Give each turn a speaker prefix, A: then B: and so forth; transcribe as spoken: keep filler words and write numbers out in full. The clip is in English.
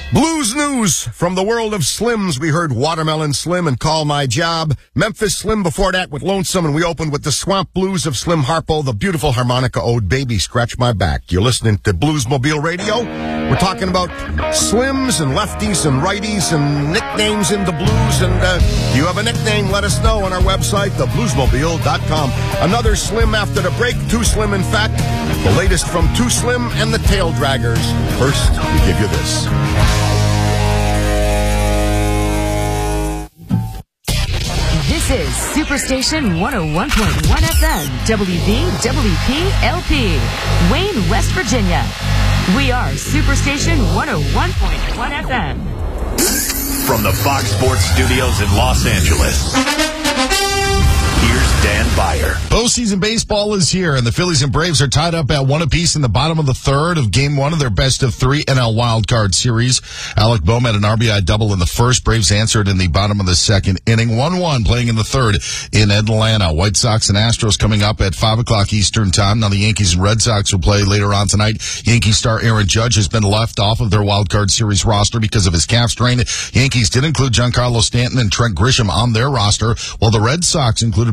A: Blues news from the world of Slims. We heard Watermelon Slim and Call My Job. Memphis Slim before that with Lonesome, and we opened with the Swamp Blues of Slim Harpo, the beautiful harmonica ode, Baby Scratch My Back. You're listening to Bluesmobile Radio. We're talking about Slims and lefties and righties and nicknames in the blues. And uh, if you have a nickname, let us know on our website, the bluesmobile dot com. Another Slim after the break. Too Slim, in fact. The latest from Too Slim and the Tail Draggers. First, we give you this.
B: This is Superstation one oh one point one F M, W V W P L P, Wayne, West Virginia. We are Superstation one oh one point one F M.
C: From the Fox Sports Studios in Los Angeles, here's Dan Beyer.
D: Postseason baseball is here, and the Phillies and Braves are tied up at one apiece in the bottom of the third of Game One of their best of three N L wildcard series. Alec Bohm had an R B I double in the first. Braves answered in the bottom of the second inning, one one, playing in the third in Atlanta. White Sox and Astros coming up at five o'clock Eastern time. Now the Yankees and Red Sox will play later on tonight. Yankee star Aaron Judge has been left off of their wildcard series roster because of his calf strain. Yankees did include Giancarlo Stanton and Trent Grisham on their roster, while the Red Sox included